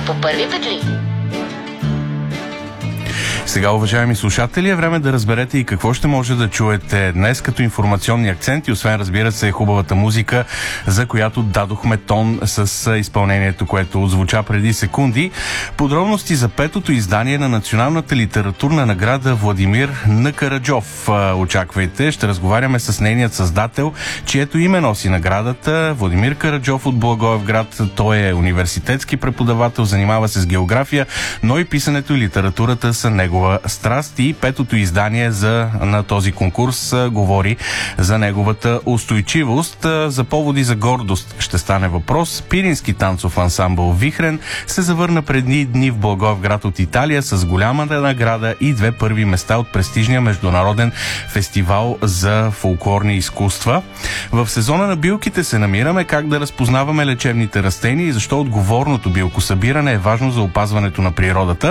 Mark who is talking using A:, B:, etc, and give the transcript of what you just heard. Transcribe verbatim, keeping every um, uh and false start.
A: По първи път ли?
B: Сега, уважаеми слушатели, е време да разберете и какво ще може да чуете днес като информационни акценти, освен, разбира се, хубавата музика, за която дадохме тон с изпълнението, което отзвуча преди секунди. Подробности за петото издание на Националната литературна награда Владимир Н. Караджов. Очаквайте, ще разговаряме с нейният създател, чието име носи наградата. Владимир Караджов от Благоевград. Той е университетски преподавател, занимава се с география, но и писането и литературата са негова страст, и петото издание за, на този конкурс а, говори за неговата устойчивост. А, за поводи за гордост ще стане въпрос. Пирински танцов ансамбъл Вихрен се завърна преди дни в Благоевград от Италия с голямата награда и две първи места от престижния международен фестивал за фолклорни изкуства. В сезона на билките се намираме как да разпознаваме лечебните растения и защо отговорното билкосъбиране е важно за опазването на природата.